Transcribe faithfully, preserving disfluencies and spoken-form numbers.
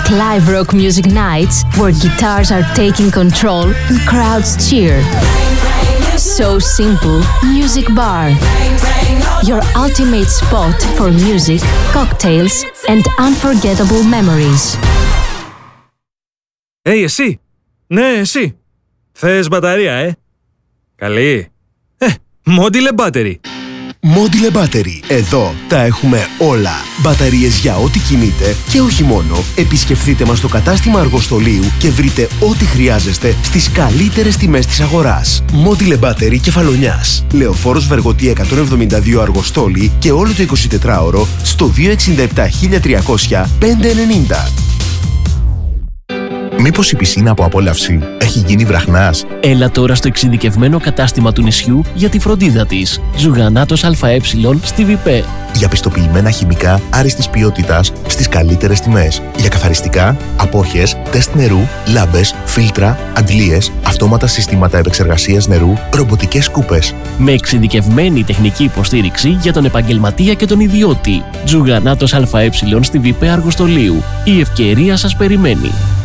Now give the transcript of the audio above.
like live rock music nights where guitars are taking control and crowds cheer. So Simple Music Bar. Your ultimate spot for music, cocktails and unforgettable memories. Hey, εσύ! Ναι, εσύ! Θες μπαταρία, ε? Καλή! Ε, Modile Battery! Modile Battery. Εδώ τα έχουμε όλα. Μπαταρίες για ό,τι κινείται και όχι μόνο. Επισκεφθείτε μας στο κατάστημα Αργοστολίου και βρείτε ό,τι χρειάζεστε στις καλύτερες τιμές της αγοράς. Modile Battery Κεφαλονιάς. Λεωφόρος Βεργοτή εκατόν εβδομήντα δύο Αργοστόλη και όλο το εικοσιτετράωρο στο δύο έξι επτά τρία μηδέν μηδέν πέντε εννιά μηδέν. Μήπως η πισίνα από απόλαυση έχει γίνει βραχνάς? Έλα τώρα στο εξειδικευμένο κατάστημα του νησιού για τη φροντίδα της. Ζουγανάτος ΑΕ στη Βιπέ. Για πιστοποιημένα χημικά άριστης ποιότητας στις καλύτερες τιμές. Για καθαριστικά, απόχες, τεστ νερού, λάμπες, φίλτρα, αντλίες, αυτόματα συστήματα επεξεργασίας νερού, ρομποτικές σκούπες. Με εξειδικευμένη τεχνική υποστήριξη για τον επαγγελματία και τον ιδιώτη. Ζουγανάτος ΑΕ στη Βιπέ Αργοστολίου. Η ευκαιρία σας περιμένει.